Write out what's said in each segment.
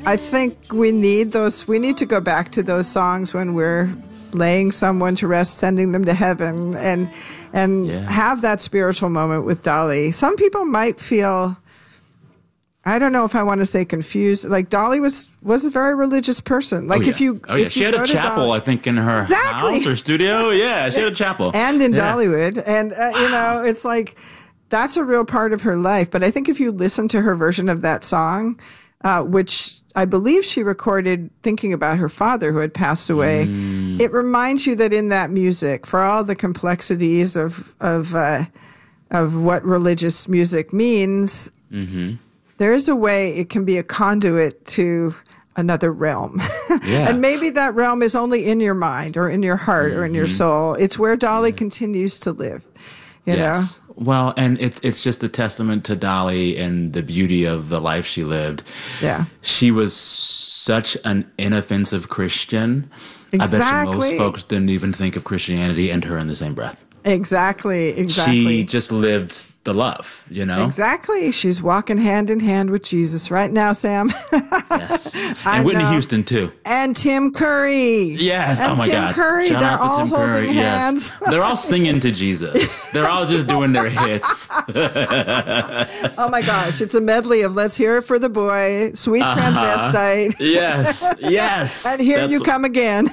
I think we need those. We need to go back to those songs when we're laying someone to rest, sending them to heaven, and have that spiritual moment with Dolly. Some people might feel, I don't know if I want to say confused. Like Dolly was a very religious person. Like if you she had a chapel, I think, in her house or studio. Yeah, she had a chapel, and in Dollywood, and it's like that's a real part of her life. But I think if you listen to her version of that song, which I believe she recorded thinking about her father who had passed away, it reminds you that in that music, for all the complexities of what religious music means, there is a way it can be a conduit to another realm. And maybe that realm is only in your mind or in your heart or in your soul. It's where Dolly continues to live, you know? Well, and it's just a testament to Dolly and the beauty of the life she lived. Yeah. She was such an inoffensive Christian. Exactly. I bet you most folks didn't even think of Christianity and her in the same breath. Exactly. She just lived the love, you know? Exactly. She's walking hand in hand with Jesus right now, Sam. Yes. And Whitney Houston, too. And Tim Curry. Yes. And oh, my Tim God. Curry. Shout They're out to all Tim holding Curry. hands. Yes. They're all singing to Jesus. They're all just doing their hits. Oh, my gosh. It's a medley of Let's Hear It for the Boy, Sweet Transvestite. Yes. Yes. And Here You Come Again.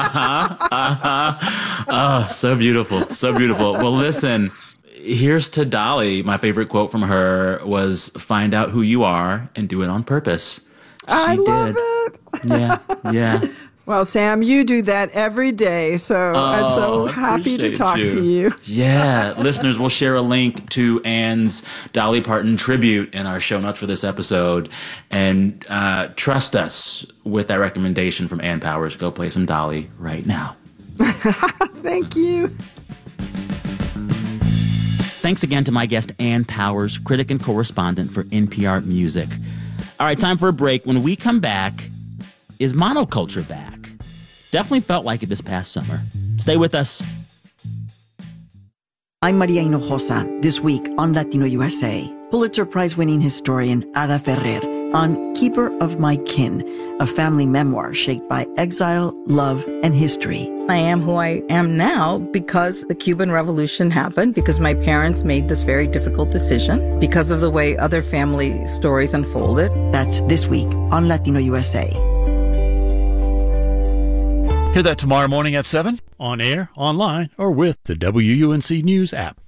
Oh, so beautiful. So beautiful. Well, listen. Here's to Dolly. My favorite quote from her was, "Find out who you are and do it on purpose." I love it. Yeah. Well, Sam, you do that every day, so I'm so happy to talk to you. Yeah. Listeners, we'll share a link to Anne's Dolly Parton tribute in our show notes for this episode. And trust us with that recommendation from Ann Powers. Go play some Dolly right now. Thank you. Thanks again to my guest, Ann Powers, critic and correspondent for NPR Music. All right, time for a break. When we come back, is monoculture back? Definitely felt like it this past summer. Stay with us. I'm Maria Hinojosa. This week on Latino USA, Pulitzer Prize-winning historian Ada Ferrer on Keeper of My Kin, a family memoir shaped by exile, love, and history. I am who I am now because the Cuban Revolution happened, because my parents made this very difficult decision, because of the way other family stories unfolded. That's this week on Latino USA. Hear that tomorrow morning at 7, on air, online, or with the WUNC News app.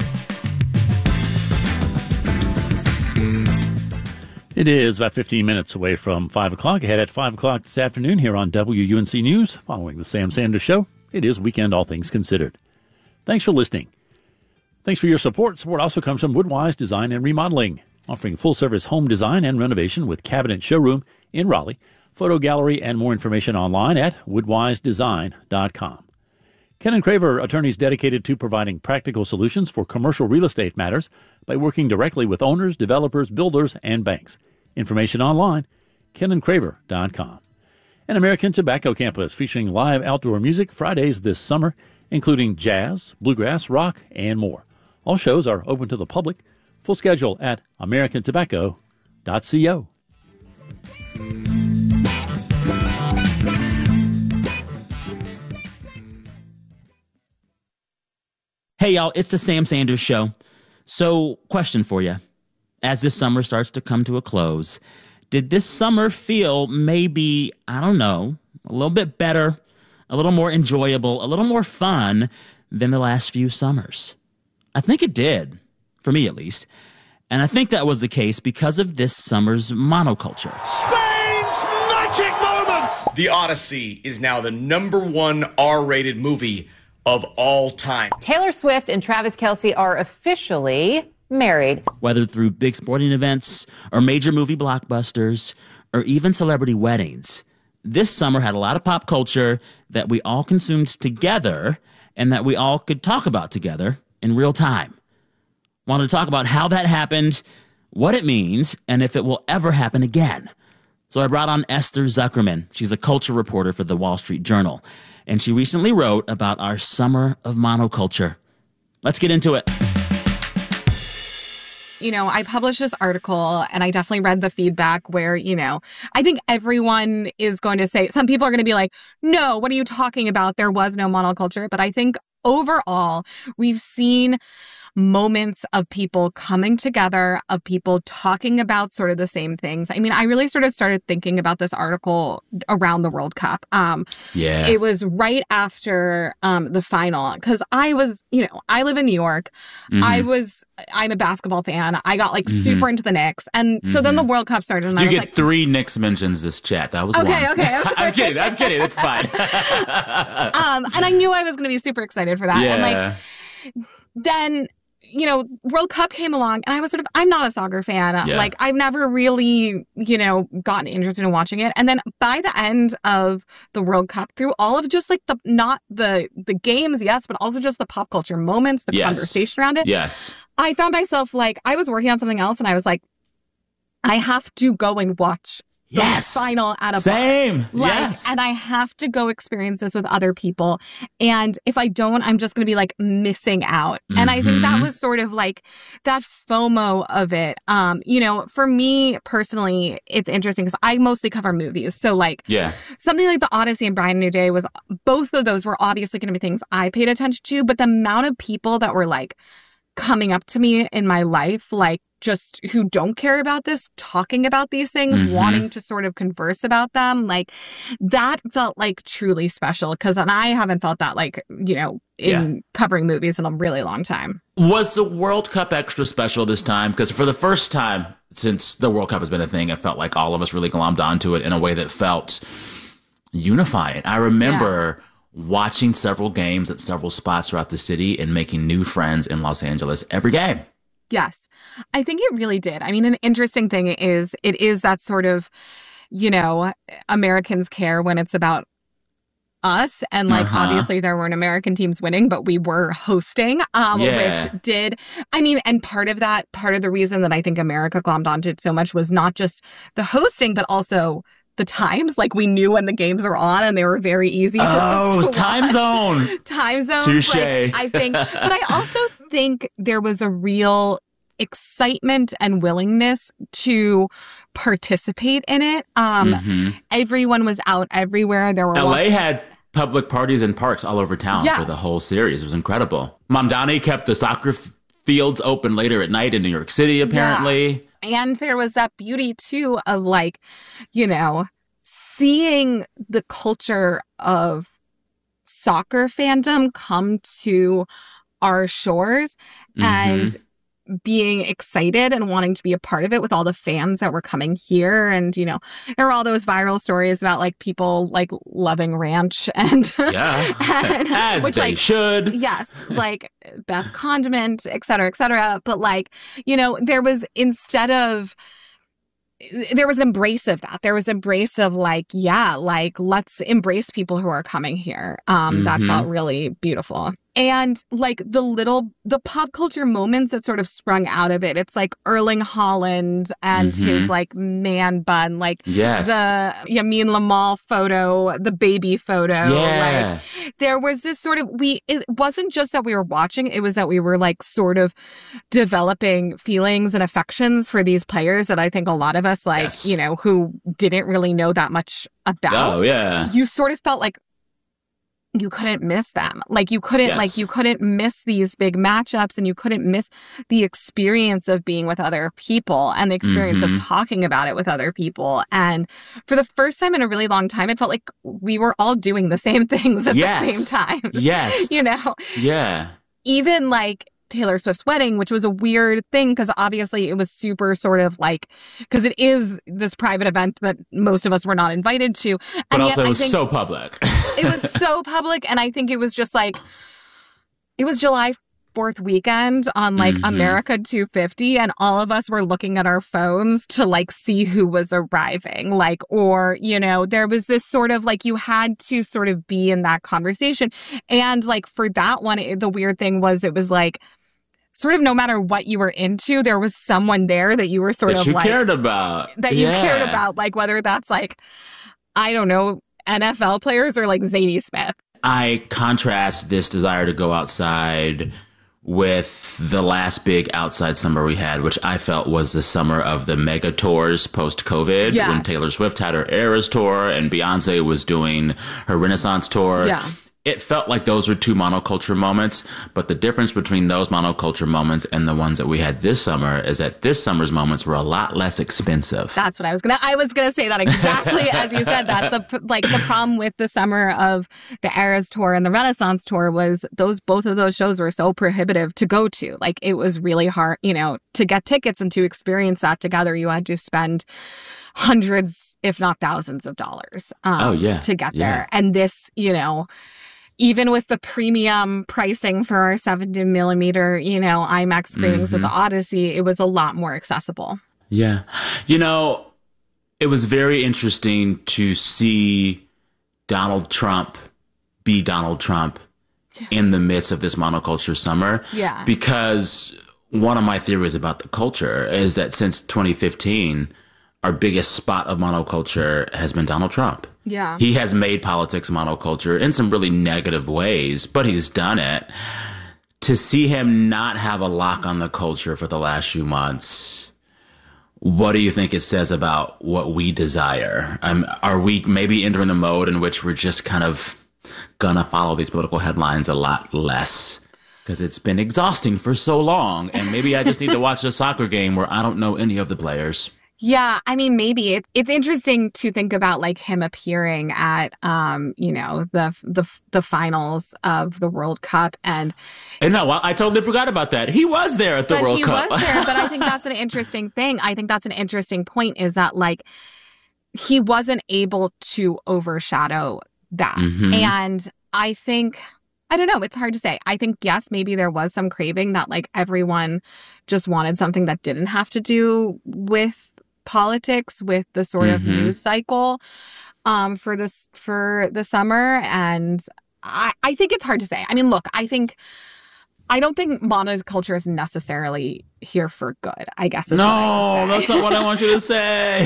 It is about 15 minutes away from 5 o'clock. Ahead at 5 o'clock this afternoon here on WUNC News. Following the Sam Sanders Show, it is Weekend All Things Considered. Thanks for listening. Thanks for your support. Support also comes from Woodwise Design and Remodeling, offering full-service home design and renovation with cabinet showroom in Raleigh, photo gallery, and more information online at woodwisedesign.com. Ken and Craver, attorneys dedicated to providing practical solutions for commercial real estate matters by working directly with owners, developers, builders, and banks. Information online, kenandcraver.com. And American Tobacco Campus, featuring live outdoor music Fridays this summer, including jazz, bluegrass, rock, and more. All shows are open to the public. Full schedule at americantobacco.co. Hey, y'all, it's the Sam Sanders Show. So, question for you. As this summer starts to come to a close, did this summer feel maybe, I don't know, a little bit better, a little more enjoyable, a little more fun than the last few summers? I think it did, for me at least. And I think that was the case because of this summer's monoculture. Spain's magic moment! The Odyssey is now the #1 R-rated movie of all time. Taylor Swift and Travis Kelce are officially married. Whether through big sporting events or major movie blockbusters or even celebrity weddings, this summer had a lot of pop culture that we all consumed together and that we all could talk about together in real time. Wanted to talk about how that happened, what it means, and if it will ever happen again. So I brought on Esther Zuckerman. She's a culture reporter for the Wall Street Journal. And she recently wrote about our summer of monoculture. Let's get into it. I published this article and I definitely read the feedback where, I think everyone is going to say, some people are going to be like, no, what are you talking about? There was no monoculture. But I think overall, we've seen moments of people coming together, of people talking about sort of the same things. I mean, I really sort of started thinking about this article around the World Cup. It was right after the final, because I was, I live in New York. I'm a basketball fan. I got like super into the Knicks. And so then the World Cup started. And you I was get like, 3 Knicks mentions this chat. That was okay, one. Okay. I'm kidding. It's fine. And I knew I was going to be super excited for that. Yeah. And then World Cup came along and I was I'm not a soccer fan. Like I've never really, gotten interested in watching it. And then by the end of the World Cup, through all of just like not the games, yes, but also just the pop culture moments, the conversation around it. Yes. I found myself like, I was working on something else and I was like, I have to go and watch the final at a Same. bar. Yes. And I have to go experience this with other people. And if I don't, I'm just going to be like missing out. And I think that was sort of like that FOMO of it. For me personally, it's interesting because I mostly cover movies. So like something like The Odyssey and Bride of New Day both of those were obviously going to be things I paid attention to. But the amount of people that were like coming up to me in my life, like just who don't care about this, talking about these things, wanting to sort of converse about them, like that felt like truly special. And I haven't felt that like, in covering movies in a really long time. Was the World Cup extra special this time? Because for the first time since the World Cup has been a thing, it felt like all of us really glommed onto it in a way that felt unifying. I remember watching several games at several spots throughout the city and making new friends in Los Angeles every game. Yes, I think it really did. I mean, an interesting thing is it is that sort of, Americans care when it's about us. And like, obviously there weren't American teams winning, but we were hosting, which did, and part of the reason that I think America glommed onto it so much was not just the hosting, but also the times. Like we knew when the games were on and they were very easy. Time zone. Touche. Like, I think, but I also think there was a real excitement and willingness to participate in it. Everyone was out everywhere. There were LA had public parties and parks all over town for the whole series. It was incredible. Mamdani kept the soccer fields open later at night in New York City, apparently. And there was that beauty, too, of like, seeing the culture of soccer fandom come to our shores and being excited and wanting to be a part of it with all the fans that were coming here. And, there were all those viral stories about like people like loving ranch and, as which, they should. Yes. Like best condiment, et cetera, et cetera. But like, there was an embrace of that. There was embrace of like, let's embrace people who are coming here. That felt really beautiful. And like the pop culture moments that sort of sprung out of it. It's like Erling Haaland and his like man bun, like the Yamin Lamal photo, the baby photo. Yeah. Like there was this sort of, it wasn't just that we were watching, it was that we were like sort of developing feelings and affections for these players that I think a lot of us like, who didn't really know that much about. Oh, yeah. You sort of felt like you couldn't miss them. Like you couldn't miss these big matchups and you couldn't miss the experience of being with other people and the experience of talking about it with other people. And for the first time in a really long time, it felt like we were all doing the same things at the same time. Yes. Yeah. Even like Taylor Swift's wedding, which was a weird thing because obviously it was super sort of like, because it is this private event that most of us were not invited to. But also it was so public. It was so public. And I think it was just like, it was July 4th weekend on like America 250. And all of us were looking at our phones to like see who was arriving. Like, or, there was this sort of like, you had to sort of be in that conversation. And like for that one, the weird thing was it was like, sort of no matter what you were into, there was someone there that you were sort of like cared about. That you cared about, like whether that's like, I don't know, NFL players or like Zadie Smith. I contrast this desire to go outside with the last big outside summer we had, which I felt was the summer of the mega tours post-COVID, when Taylor Swift had her Eras tour and Beyonce was doing her Renaissance tour. Yeah. It felt like those were two monoculture moments, but the difference between those monoculture moments and the ones that we had this summer is that this summer's moments were a lot less expensive. That's what I was gonna say that exactly as you said that. The problem with the summer of the Eras tour and the Renaissance tour was both of those shows were so prohibitive to go to. Like, it was really hard, to get tickets and to experience that together. You had to spend hundreds, if not thousands of dollars to get there. And this, even with the premium pricing for our 70 millimeter, IMAX screenings of the Odyssey, it was a lot more accessible. Yeah. It was very interesting to see Donald Trump be Donald Trump in the midst of this monoculture summer. Yeah. Because one of my theories about the culture is that since 2015, our biggest spot of monoculture has been Donald Trump. Yeah. He has made politics monoculture in some really negative ways, but he's done it. To see him not have a lock on the culture for the last few months, what do you think it says about what we desire? Are we maybe entering a mode in which we're just kind of gonna follow these political headlines a lot less? Because it's been exhausting for so long, and maybe I just need to watch a soccer game where I don't know any of the players. Yeah, I mean, maybe it's interesting to think about like him appearing at, the finals of the World Cup, and no, I totally forgot about that. He was there at the World Cup. He was there, but I think that's an interesting thing. I think that's an interesting point is that like he wasn't able to overshadow that, and I think. I don't know. It's hard to say. I think, yes, maybe there was some craving that like everyone just wanted something that didn't have to do with politics, with the sort of news cycle for the summer. And I think it's hard to say. I mean, look, I don't think monoculture is necessarily here for good, I guess. No, that's not what I want you to say.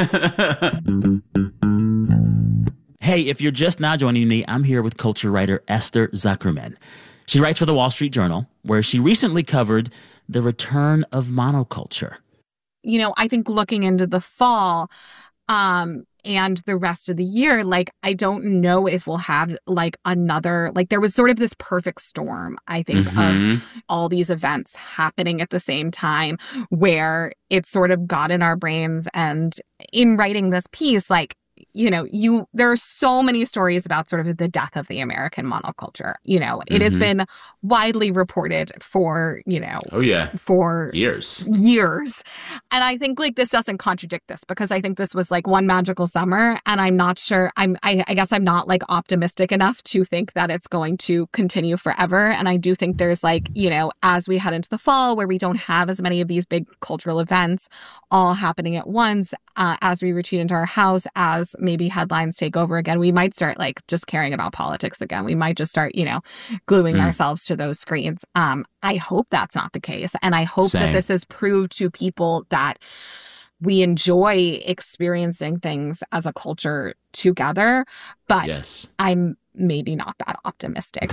Hey, if you're just now joining me, I'm here with culture writer Esther Zuckerman. She writes for the Wall Street Journal, where she recently covered the return of monoculture. I think looking into the fall and the rest of the year, like, I don't know if we'll have like another, like there was sort of this perfect storm, I think, of all these events happening at the same time where it sort of got in our brains. And in writing this piece, like, there are so many stories about sort of the death of the American monoculture. It has been widely reported for, for years. And I think like this doesn't contradict this because I think this was like one magical summer and I'm not sure, I guess I'm not like optimistic enough to think that it's going to continue forever. And I do think there's like, as we head into the fall where we don't have as many of these big cultural events all happening at once, as we retreat into our house, as maybe headlines take over again, we might start like just caring about politics again. We might just start, gluing ourselves to those screens. I hope that's not the case. And I hope that this has proved to people that we enjoy experiencing things as a culture together. But I'm maybe not that optimistic.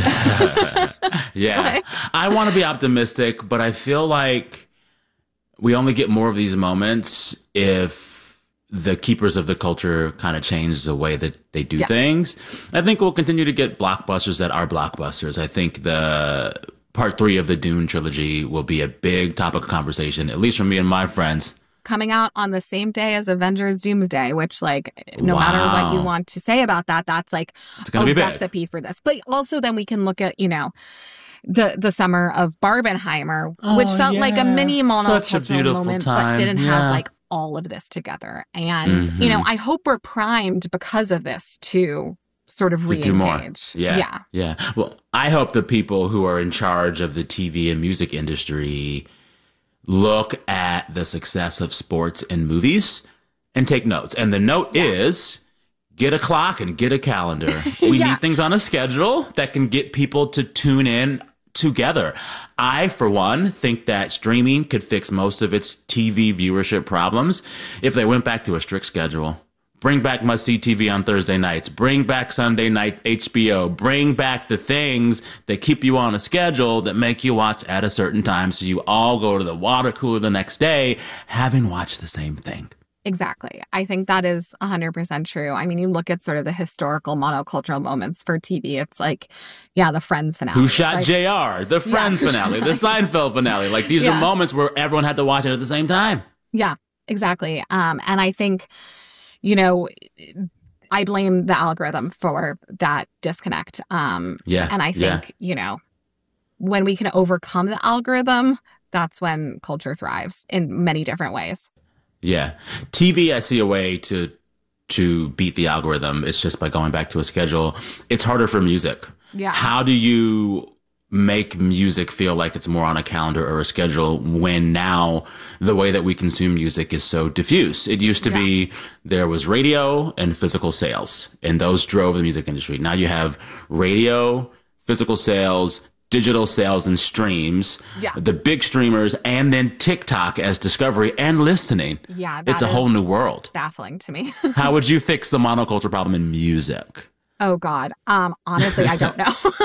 Yeah. I want to be optimistic, but I feel like we only get more of these moments if the keepers of the culture kind of change the way that they do things. I think we'll continue to get blockbusters that are blockbusters. I think the part 3 of the Dune trilogy will be a big topic of conversation, at least for me and my friends. Coming out on the same day as Avengers Doomsday, which like, no matter what you want to say about that, that's like a recipe for this. But also then we can look at, the summer of Barbenheimer, which felt like a mini monocultural moment, but didn't have like all of this together. And, I hope we're primed because of this to sort of re-engage. Do more. Yeah. Well, I hope the people who are in charge of the TV and music industry look at the success of sports and movies and take notes. And the note is get a clock and get a calendar. We need things on a schedule that can get people to tune in together. I, for one, think that streaming could fix most of its TV viewership problems if they went back to a strict schedule. Bring back must-see TV on Thursday nights. Bring back Sunday night HBO. Bring back the things that keep you on a schedule that make you watch at a certain time so you all go to the water cooler the next day having watched the same thing. Exactly. I think that is 100% true. I mean, you look at sort of the historical monocultural moments for TV. It's like, yeah, the Friends finale. Who Shot JR? The Friends finale. The Seinfeld finale. Like, these are moments where everyone had to watch it at the same time. Yeah, exactly. And I think, you know, I blame the algorithm for that disconnect. And I think, you know, when we can overcome the algorithm, that's when culture thrives in many different ways. Yeah. TV, I see a way to beat the algorithm. It's just by going back to a schedule. It's harder for music. Yeah. How do you make music feel like it's more on a calendar or a schedule when now the way that we consume music is so diffuse? It used to be there was radio and physical sales, and those drove the music industry. Now you have radio, physical sales, digital sales and streams, the big streamers, and then TikTok as discovery and listening. Yeah, it's a whole new world. Baffling to me. How would you fix the monoculture problem in music? Oh, God. Honestly, I don't know.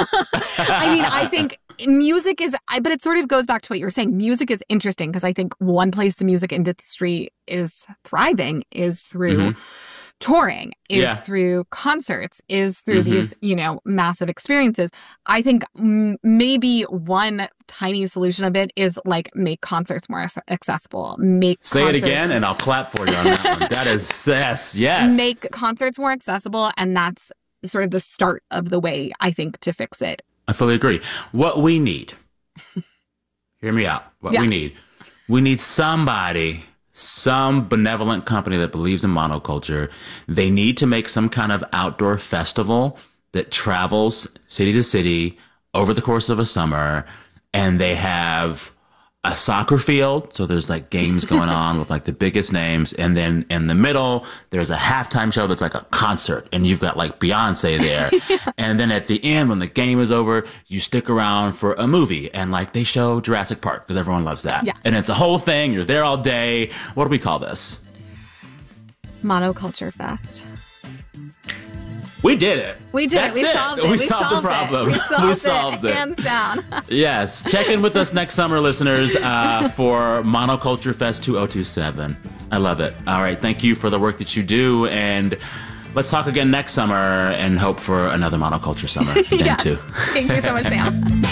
I mean, I think music is, but it sort of goes back to what you were saying. Music is interesting because I think one place the music industry is thriving is through touring, is through concerts, is through these, you know, massive experiences. I think maybe one tiny solution of it is like make concerts more accessible. Say it again and I'll clap for you on that one. That is, yes. Make concerts more accessible, and that's sort of the start of the way, I think, to fix it. I fully agree. What we need, hear me out. We need somebody, some benevolent company that believes in monoculture. They need to make some kind of outdoor festival that travels city to city over the course of a summer. And they have a soccer field. So there's like games going on with like the biggest names. And then in the middle, there's a halftime show that's like a concert. And you've got like Beyonce there. And then at the end, when the game is over, you stick around for a movie. And like they show Jurassic Park because everyone loves that. Yeah. And it's a whole thing. You're there all day. What do we call this? Monoculture Fest. We did it. We did it. We solved it. We solved the problem. We solved it. Hands down. Yes. Check in with us next summer, listeners, for Monoculture Fest 2027. I love it. All right. Thank you for the work that you do. And let's talk again next summer and hope for another monoculture summer then too. Thank you so much, Sam.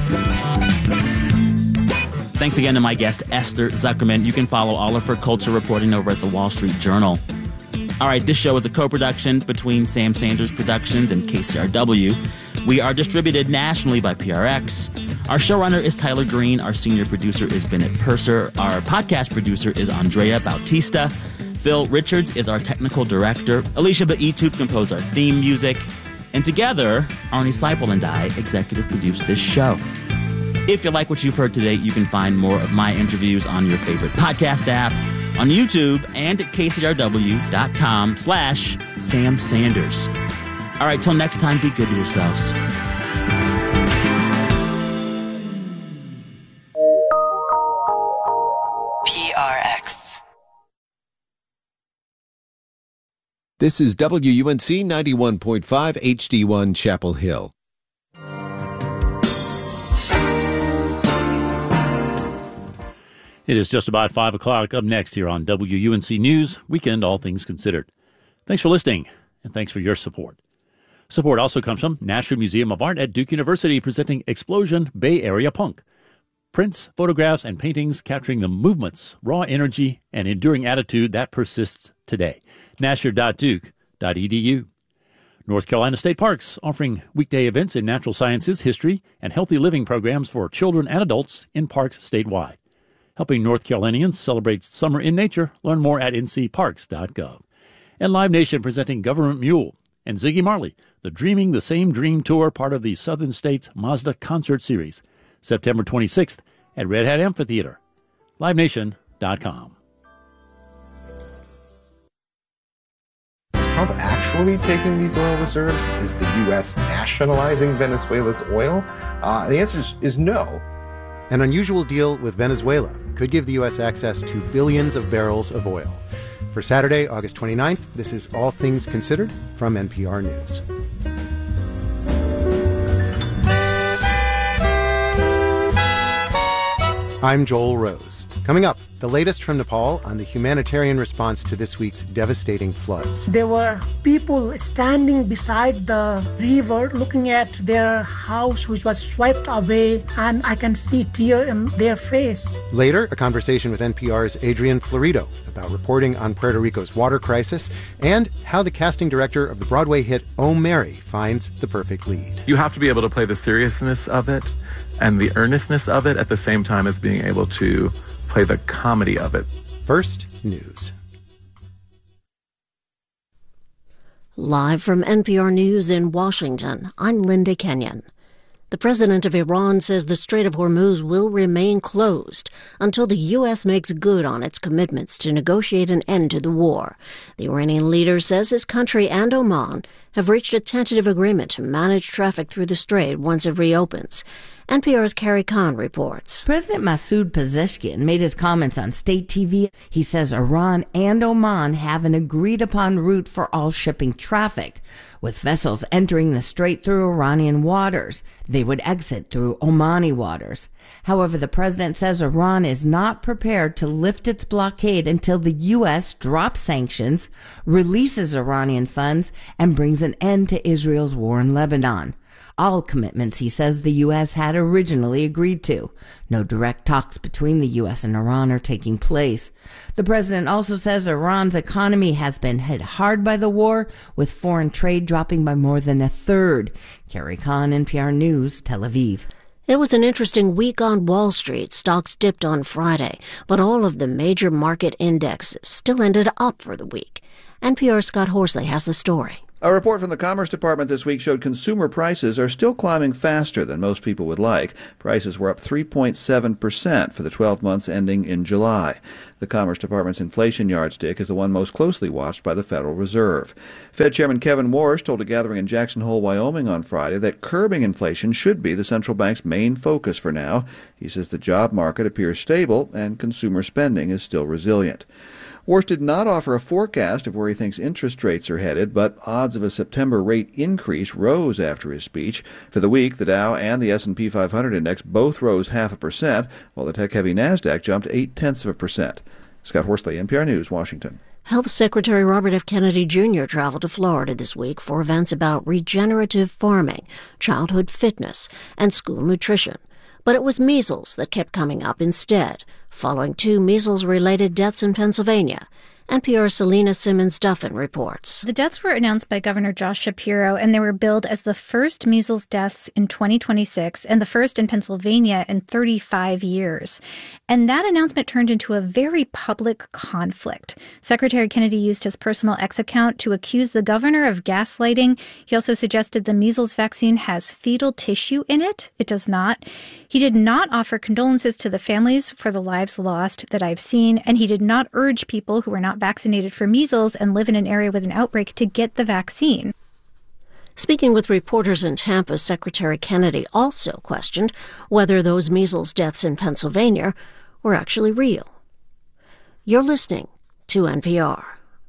Thanks again to my guest, Esther Zuckerman. You can follow all of her culture reporting over at the Wall Street Journal. All right, this show is a co-production between Sam Sanders Productions and KCRW. We are distributed nationally by PRX. Our showrunner is Tyler Green. Our senior producer is Bennett Purser. Our podcast producer is Andrea Bautista. Phil Richards is our technical director. Alicia Baitut composed our theme music. And together, Arnie Seipel and I executive produce this show. If you like what you've heard today, you can find more of my interviews on your favorite podcast app, on YouTube, and at kcrw.com/Sam Sanders. All right, till next time, be good to yourselves. PRX. This is WUNC 91.5 HD1 Chapel Hill. It is just about 5 o'clock. Up next here on WUNC News, Weekend All Things Considered. Thanks for listening, and thanks for your support. Support also comes from National Museum of Art at Duke University, presenting Explosion Bay Area Punk. Prints, photographs, and paintings capturing the movements, raw energy, and enduring attitude that persists today. nasher.duke.edu. North Carolina State Parks, offering weekday events in natural sciences, history, and healthy living programs for children and adults in parks statewide. Helping North Carolinians celebrate summer in nature. Learn more at ncparks.gov. And Live Nation presenting Government Mule and Ziggy Marley, the Dreaming the Same Dream Tour, part of the Southern States Mazda Concert Series. September 26th at Red Hat Amphitheater. LiveNation.com. Is Trump actually taking these oil reserves? Is the U.S. nationalizing Venezuela's oil? The answer is no. An unusual deal with Venezuela could give the U.S. access to billions of barrels of oil. For Saturday, August 29th, this is All Things Considered from NPR News. I'm Joel Rose. Coming up, the latest from Nepal on the humanitarian response to this week's devastating floods. There were people standing beside the river looking at their house, which was swept away, and I can see tears in their face. Later, a conversation with NPR's Adrian Florido about reporting on Puerto Rico's water crisis and how the casting director of the Broadway hit Oh Mary finds the perfect lead. You have to be able to play the seriousness of it and the earnestness of it at the same time as being able to play the comedy of it. First, news. Live from NPR News in Washington, I'm Linda Kenyon. The president of Iran says the Strait of Hormuz will remain closed until the U.S. makes good on its commitments to negotiate an end to the war. The Iranian leader says his country and Oman have reached a tentative agreement to manage traffic through the strait once it reopens. NPR's Carrie Kahn reports. President Masoud Pezeshkian made his comments on state TV. He says Iran and Oman have an agreed-upon route for all shipping traffic. With vessels entering the strait through Iranian waters, they would exit through Omani waters. However, the president says Iran is not prepared to lift its blockade until the U.S. drops sanctions, releases Iranian funds, and brings an end to Israel's war in Lebanon. All commitments, he says, the U.S. had originally agreed to. No direct talks between the U.S. and Iran are taking place. The president also says Iran's economy has been hit hard by the war, with foreign trade dropping by more than a third. Carrie Kahn, NPR News, Tel Aviv. It was an interesting week on Wall Street. Stocks dipped on Friday, but all of the major market indexes still ended up for the week. NPR's Scott Horsley has the story. A report from the Commerce Department this week showed consumer prices are still climbing faster than most people would like. Prices were up 3.7% for the 12 months ending in July. The Commerce Department's inflation yardstick is the one most closely watched by the Federal Reserve. Fed Chairman Kevin Warsh told a gathering in Jackson Hole, Wyoming on Friday that curbing inflation should be the central bank's main focus for now. He says the job market appears stable and consumer spending is still resilient. Warsh did not offer a forecast of where he thinks interest rates are headed, but odds of a September rate increase rose after his speech. For the week, the Dow and the S&P 500 index both rose 0.5%, while the tech-heavy NASDAQ jumped 0.8%. Scott Horsley, NPR News, Washington. Health Secretary Robert F. Kennedy Jr. traveled to Florida this week for events about regenerative farming, childhood fitness, and school nutrition. But it was measles that kept coming up instead, following 2 measles-related deaths in Pennsylvania. NPR's Selena Simmons-Duffin reports. The deaths were announced by Governor Josh Shapiro, and they were billed as the first measles deaths in 2026 and the first in Pennsylvania in 35 years. And that announcement turned into a very public conflict. Secretary Kennedy used his personal X account to accuse the governor of gaslighting. He also suggested the measles vaccine has fetal tissue in it. It does not. He did not offer condolences to the families for the lives lost that I've seen, and he did not urge people who were not vaccinated for measles and live in an area with an outbreak to get the vaccine. Speaking with reporters in Tampa, Secretary Kennedy also questioned whether those measles deaths in Pennsylvania were actually real. You're listening to NPR.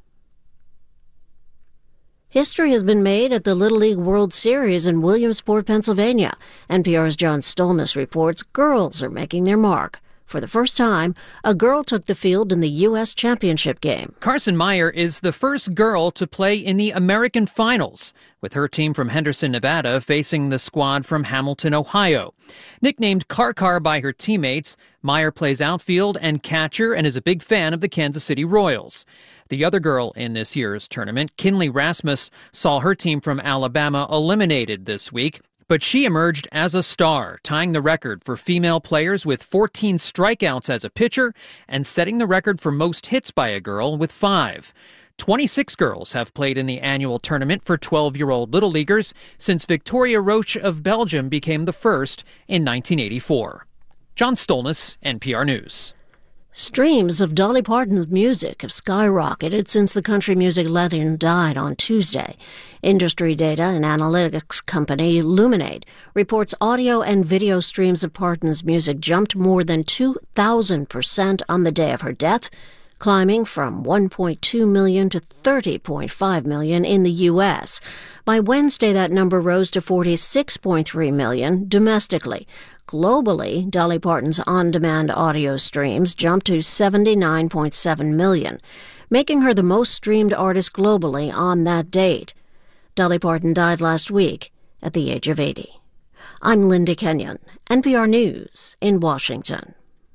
History has been made at the Little League World Series in Williamsport, Pennsylvania. NPR's John Stolnis reports girls are making their mark. For the first time, a girl took the field in the U.S. Championship game. Carson Meyer is the first girl to play in the American Finals, with her team from Henderson, Nevada, facing the squad from Hamilton, Ohio. Nicknamed Car by her teammates, Meyer plays outfield and catcher and is a big fan of the Kansas City Royals. The other girl in this year's tournament, Kinley Rasmus, saw her team from Alabama eliminated this week, but she emerged as a star, tying the record for female players with 14 strikeouts as a pitcher and setting the record for most hits by a girl with 5. 26 girls have played in the annual tournament for 12-year-old Little Leaguers since Victoria Roche of Belgium became the first in 1984. John Stolnis, NPR News. Streams of Dolly Parton's music have skyrocketed since the country music legend died on Tuesday. Industry data and analytics company Luminate reports audio and video streams of Parton's music jumped more than 2,000% on the day of her death, climbing from 1.2 million to 30.5 million in the U.S. By Wednesday, that number rose to 46.3 million domestically. Globally, Dolly Parton's on-demand audio streams jumped to 79.7 million, making her the most streamed artist globally on that date. Dolly Parton died last week at the age of 80. I'm Linda Kenyon, NPR News in Washington.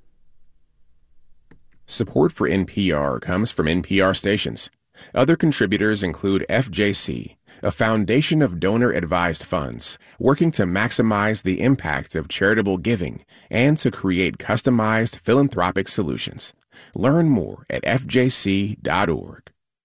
Support for NPR comes from NPR stations. Other contributors include FJC, a foundation of donor-advised funds working to maximize the impact of charitable giving and to create customized philanthropic solutions. Learn more at fjc.org.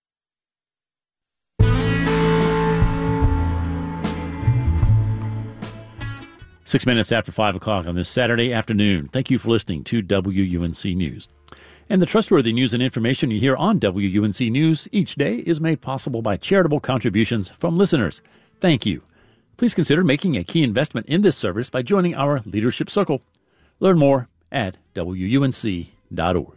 6 minutes after 5 o'clock on this Saturday afternoon. Thank you for listening to WUNC News. And the trustworthy news and information you hear on WUNC News each day is made possible by charitable contributions from listeners. Thank you. Please consider making a key investment in this service by joining our Leadership Circle. Learn more at WUNC.org.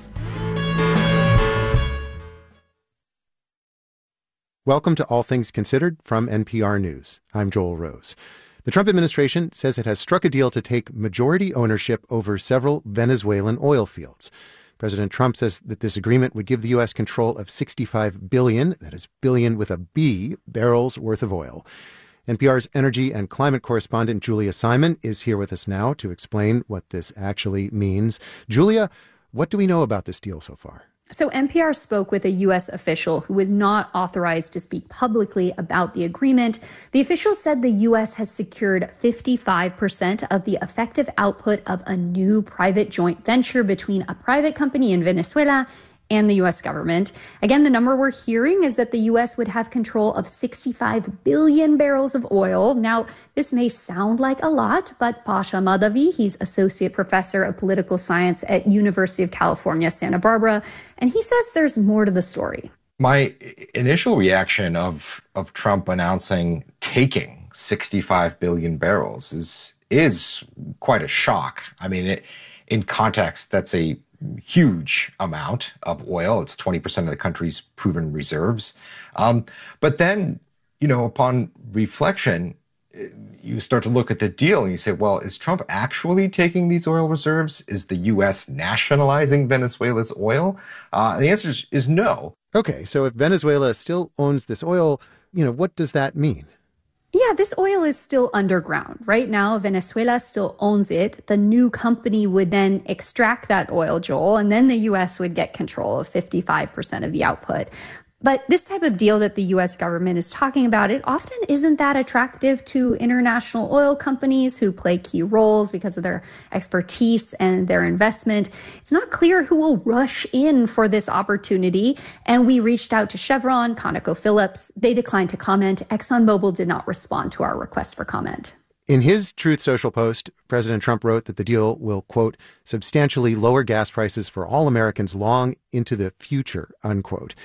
Welcome to All Things Considered from NPR News. I'm Joel Rose. The Trump administration says it has struck a deal to take majority ownership over several Venezuelan oil fields. President Trump says that this agreement would give the U.S. control of 65 billion, that is billion with a B, barrels worth of oil. NPR's energy and climate correspondent Julia Simon is here with us now to explain what this actually means. Julia, what do we know about this deal so far? So NPR spoke with a U.S. official who was not authorized to speak publicly about the agreement. The official said the U.S. has secured 55% of the effective output of a new private joint venture between a private company in Venezuela and the U.S. government. Again, the number we're hearing is that the U.S. would have control of 65 billion barrels of oil. Now, this may sound like a lot, but Pasha Madhavi, he's associate professor of political science at University of California, Santa Barbara, and he says there's more to the story. My initial reaction of Trump announcing taking 65 billion barrels is quite a shock. I mean, in context, that's a huge amount of oil. It's 20% of the country's proven reserves. But then, upon reflection, you start to look at the deal and you say, well, is Trump actually taking these oil reserves? Is the U.S. nationalizing Venezuela's oil? The answer is no. Okay, so if Venezuela still owns this oil, what does that mean? Yeah, this oil is still underground. Right now, Venezuela still owns it. The new company would then extract that oil, Joel, and then the U.S. would get control of 55% of the output. But this type of deal that the U.S. government is talking about, it often isn't that attractive to international oil companies who play key roles because of their expertise and their investment. It's not clear who will rush in for this opportunity. And we reached out to Chevron, ConocoPhillips. They declined to comment. ExxonMobil did not respond to our request for comment. In his Truth Social post, President Trump wrote that the deal will, quote, substantially lower gas prices for all Americans long into the future, unquote.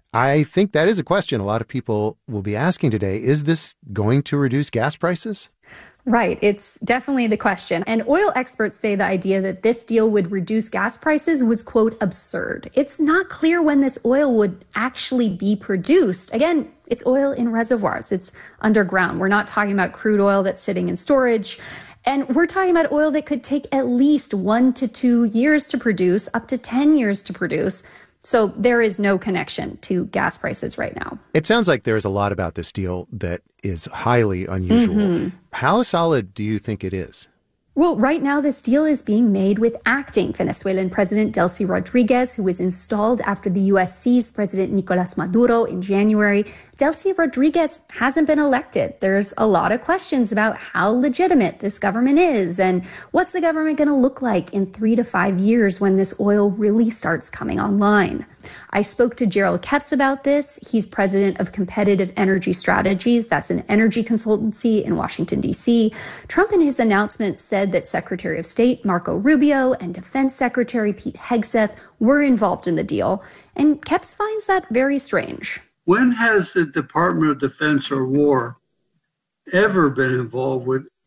I think that is a question a lot of people will be asking today. Is this going to reduce gas prices? Right. It's definitely the question. And oil experts say the idea that this deal would reduce gas prices was, quote, absurd. It's not clear when this oil would actually be produced. Again, it's oil in reservoirs. It's underground. We're not talking about crude oil that's sitting in storage. And we're talking about oil that could take at least 1 to 2 years to produce, up to 10 years to produce. So there is no connection to gas prices right now. It sounds like there's a lot about this deal that is highly unusual. Mm-hmm. How solid do you think it is? Well, right now, this deal is being made with acting Venezuelan President Delcy Rodriguez, who was installed after the U.S. seized President Nicolas Maduro in January. Delcy Rodriguez hasn't been elected. There's a lot of questions about how legitimate this government is and what's the government going to look like in 3 to 5 years when this oil really starts coming online. I spoke to Gerald Kepps about this. He's president of Competitive Energy Strategies. That's an energy consultancy in Washington, D.C. Trump in his announcement said that Secretary of State Marco Rubio and Defense Secretary Pete Hegseth were involved in the deal. And Kepps finds that very strange. When has the Department of Defense or War ever been involved with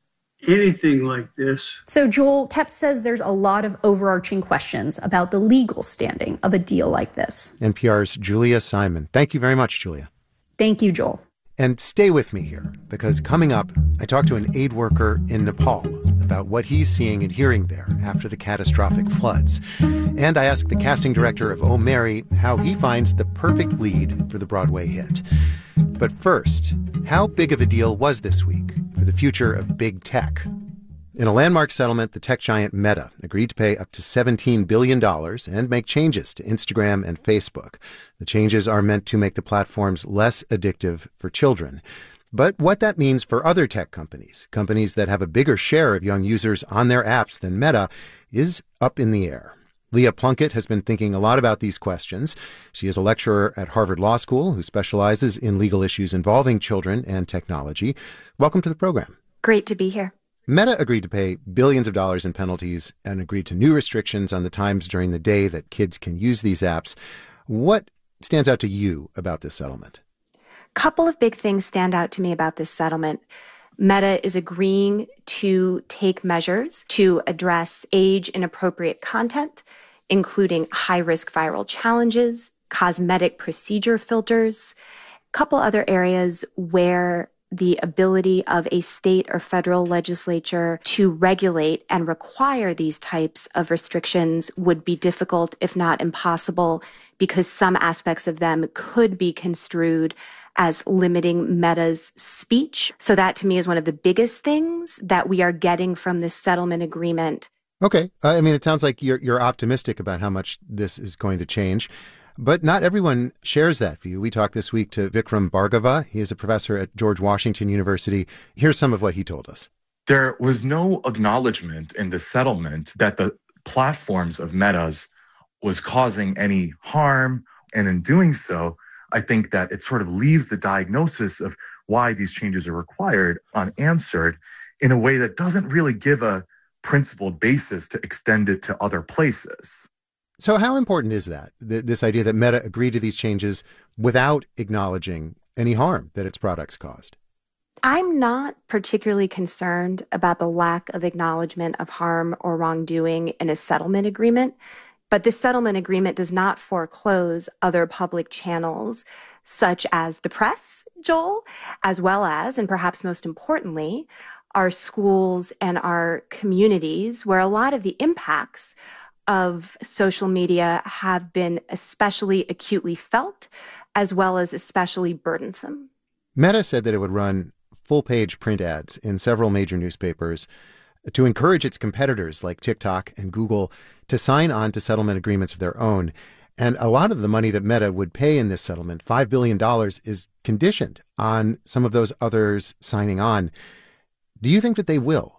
anything like this. So Joel, Koepp says there's a lot of overarching questions about the legal standing of a deal like this. NPR's Julia Simon. Thank you very much, Julia. Thank you, Joel. And stay with me here, because coming up, I talk to an aid worker in Nepal about what he's seeing and hearing there after the catastrophic floods. And I ask the casting director of Oh, Mary how he finds the perfect lead for the Broadway hit. But first, how big of a deal was this week for the future of big tech? In a landmark settlement, the tech giant Meta agreed to pay up to $17 billion and make changes to Instagram and Facebook. The changes are meant to make the platforms less addictive for children. But what that means for other tech companies that have a bigger share of young users on their apps than Meta, is up in the air. Leah Plunkett has been thinking a lot about these questions. She is a lecturer at Harvard Law School who specializes in legal issues involving children and technology. Welcome to the program. Great to be here. Meta agreed to pay billions of dollars in penalties and agreed to new restrictions on the times during the day that kids can use these apps. What stands out to you about this settlement? A couple of big things stand out to me about this settlement. Meta is agreeing to take measures to address age-inappropriate content, including high-risk viral challenges, cosmetic procedure filters, a couple other areas where the ability of a state or federal legislature to regulate and require these types of restrictions would be difficult, if not impossible, because some aspects of them could be construed as limiting Meta's speech. So that, to me, is one of the biggest things that we are getting from this settlement agreement. Okay. I mean, it sounds like you're optimistic about how much this is going to change. But not everyone shares that view. We talked this week to Vikram Bhargava. He is a professor at George Washington University. Here's some of what he told us. There was no acknowledgement in the settlement that the platforms of Meta's was causing any harm. And in doing so, I think that it sort of leaves the diagnosis of why these changes are required unanswered in a way that doesn't really give a principled basis to extend it to other places. So how important is that, this idea that Meta agreed to these changes without acknowledging any harm that its products caused? I'm not particularly concerned about the lack of acknowledgement of harm or wrongdoing in a settlement agreement, but this settlement agreement does not foreclose other public channels, such as the press, Joel, as well as, and perhaps most importantly, our schools and our communities, where a lot of the impacts of social media have been especially acutely felt, as well as especially burdensome. Meta said that it would run full-page print ads in several major newspapers to encourage its competitors like TikTok and Google to sign on to settlement agreements of their own. And a lot of the money that Meta would pay in this settlement, $5 billion, is conditioned on some of those others signing on. Do you think that they will?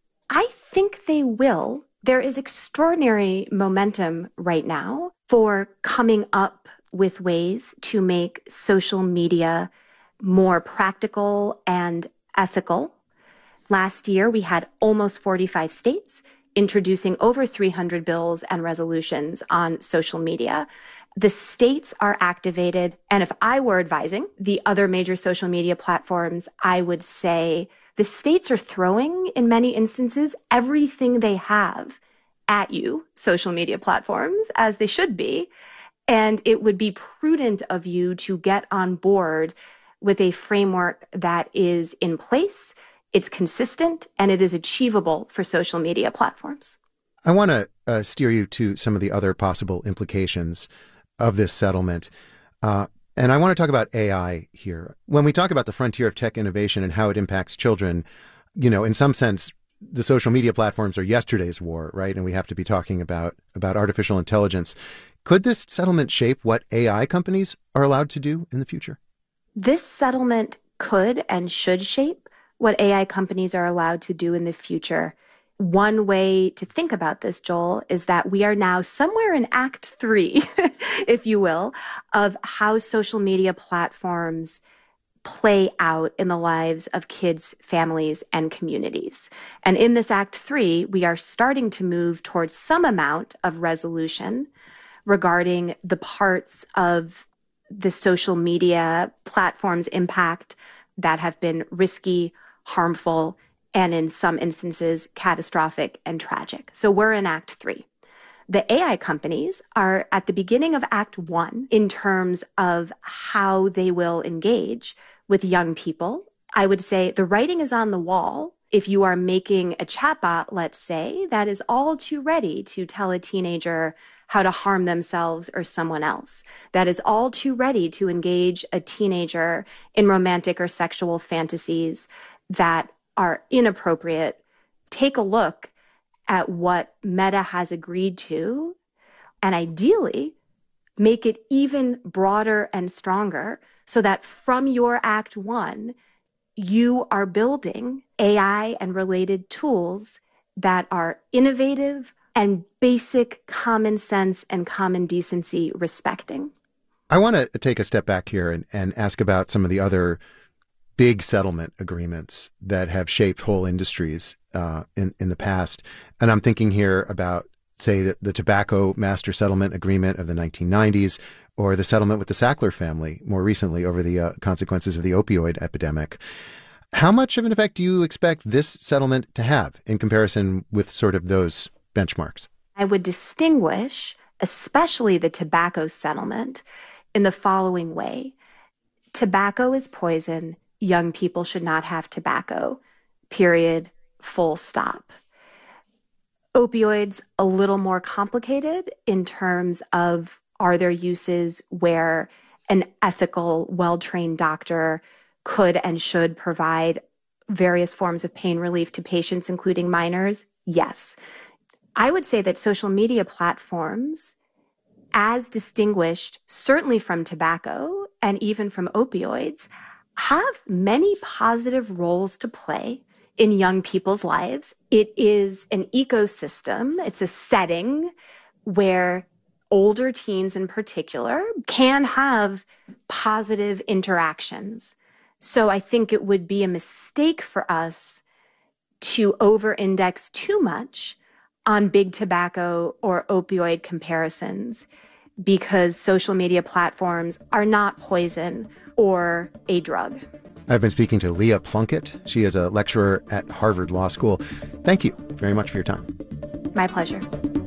I think they will. There is extraordinary momentum right now for coming up with ways to make social media more practical and ethical. Last year, we had almost 45 states introducing over 300 bills and resolutions on social media. The states are activated. And if I were advising the other major social media platforms, I would say the states are throwing, in many instances, everything they have at you, social media platforms, as they should be. And it would be prudent of you to get on board with a framework that is in place, it's consistent, and it is achievable for social media platforms. I want to steer you to some of the other possible implications of this settlement. And I want to talk about AI here. When we talk about the frontier of tech innovation and how it impacts children, you know, in some sense, the social media platforms are yesterday's war, right? And we have to be talking about artificial intelligence. Could this settlement shape what AI companies are allowed to do in the future? This settlement could and should shape what AI companies are allowed to do in the future. One way to think about this, Joel, is that we are now somewhere in Act 3, if you will, of how social media platforms play out in the lives of kids, families, and communities. And in this Act 3, we are starting to move towards some amount of resolution regarding the parts of the social media platform's impact that have been risky, harmful, and in some instances, catastrophic and tragic. So we're in Act 3. The AI companies are at the beginning of Act 1 in terms of how they will engage with young people. I would say the writing is on the wall. If you are making a chatbot, let's say, that is all too ready to tell a teenager how to harm themselves or someone else, that is all too ready to engage a teenager in romantic or sexual fantasies that are inappropriate, take a look at what Meta has agreed to, and ideally make it even broader and stronger so that from your Act 1, you are building AI and related tools that are innovative and basic common sense and common decency respecting. I want to take a step back here and ask about some of the other big settlement agreements that have shaped whole industries in the past. And I'm thinking here about, say, the Tobacco Master Settlement Agreement of the 1990s, or the settlement with the Sackler family more recently over the consequences of the opioid epidemic. How much of an effect do you expect this settlement to have in comparison with sort of those benchmarks? I would distinguish, especially the tobacco settlement, in the following way. Tobacco is poison. Young people should not have tobacco. Period. Full stop. Opioids, a little more complicated in terms of, are there uses where an ethical, well-trained doctor could and should provide various forms of pain relief to patients, including minors? Yes. I would say that social media platforms, as distinguished certainly from tobacco and even from opioids, have many positive roles to play in young people's lives. It is an ecosystem. It's a setting where older teens in particular can have positive interactions. So I think it would be a mistake for us to over-index too much on big tobacco or opioid comparisons, because social media platforms are not poison or a drug. I've been speaking to Leah Plunkett. She is a lecturer at Harvard Law School. Thank you very much for your time. My pleasure.